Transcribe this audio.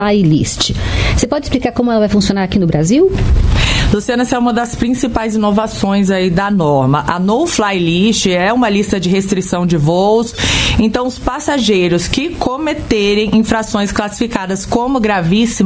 List. Você pode explicar como ela vai funcionar aqui no Brasil? Luciana, essa é uma das principais inovações aí da norma. A No-Fly List é uma lista de restrição de voos. Então, os passageiros que cometerem infrações classificadas como gravíssimas